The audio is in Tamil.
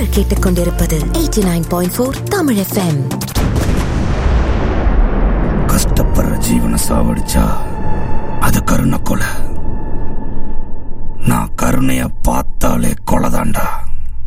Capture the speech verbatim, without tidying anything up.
நீங்கள் கேட்டுக்கொண்டிருப்பது எண்பத்தி ஒன்பது புள்ளி நான்கு தமிழ் எஃப்எம். கஷ்டப்படுற ஜீவனை சாவடிச்சா அது கருணை கொலை. நான் கருணைய பார்த்தாலே கொலைதாண்டா.